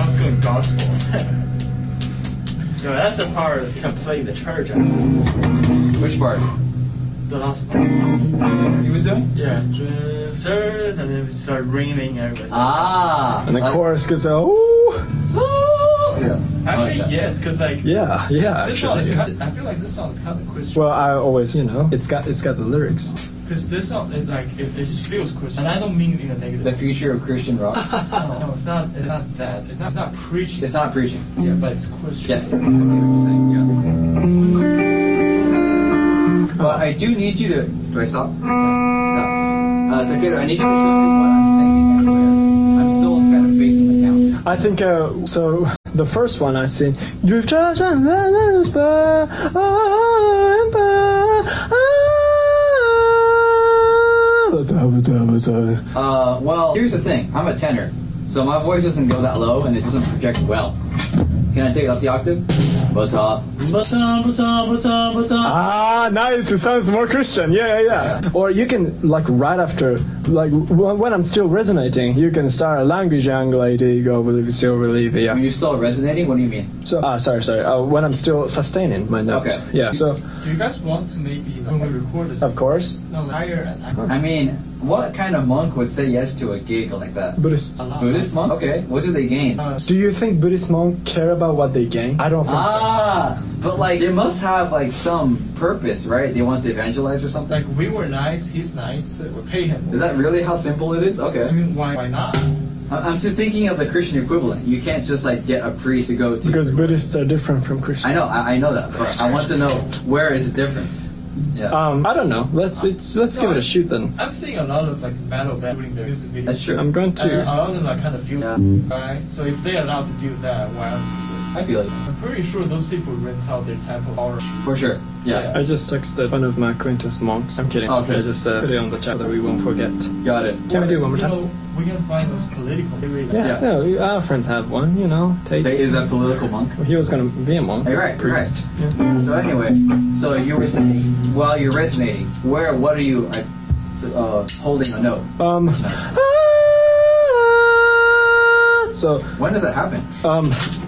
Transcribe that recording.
I'm doing gospel. That's the part that can play in the church. Which part? The last part. He was doing? Yeah, and then it started raining and everything. And the chorus goes, ooh. Yeah. Actually, yes, because Yeah, this song is actually. I feel like this song is kind of Christian. Well, I always, it's got the lyrics. Because this song, it just feels Christian, and I don't mean in a negative. The future of Christian rock. No, it's not that. It's not preaching. It's not preaching. Yeah, but it's Christian. Yes, I see what you're saying. Yeah. But I do need you to. Do I stop? No. Takeru, I need you to show me what I'm singing anywhere. I'm still kind of faking the counts. I think, so the first one I sing, you've just well, here's the thing. I'm a tenor, so my voice doesn't go that low and it doesn't project well. Can I take it up the octave? Nice. It sounds more Christian. Yeah. Or you can, right after, when I'm still resonating, you can start language angulating, go believe, still believe, yeah. When you're still resonating, what do you mean? So, sorry. When I'm still sustaining my note. Okay. Yeah, so. Do you guys want to maybe, when we record this? Of course. No, higher and I mean, what kind of monk would say yes to a gig like that? Buddhist. Buddhist monk? Okay. What do they gain? Do you think Buddhist monks care about what they gain? I don't think so. But they must have some purpose, right? They want to evangelize or something? we were nice, he's nice, we pay him. Is that really how simple it is? Okay. I mean, why not? I'm just thinking of the Christian equivalent. You can't just get a priest to go to. Because Buddhists are different from Christians. I know that, but I want to know where is the difference. Yeah. I don't know. Let's give it a shoot then. I'm seeing a lot of metal bands doing their music videos. That's true. I'm going to. And a lot of them kind of feel right. So if they're allowed to do that, why aren't they? I feel like. I'm pretty sure those people rent out their temple. For sure. Yeah. I just texted one of my acquaintance monks. I'm kidding. Okay. I just put it on the chat that we won't forget. Got it. Can we do it one more time? We can find those political. Yeah. Our friends have one. Tate. Is a political monk. He was gonna be a monk. You're right. Priest. Right. Yeah. So anyway, so you were saying while you're resonating, what are you holding a note? So when does that happen?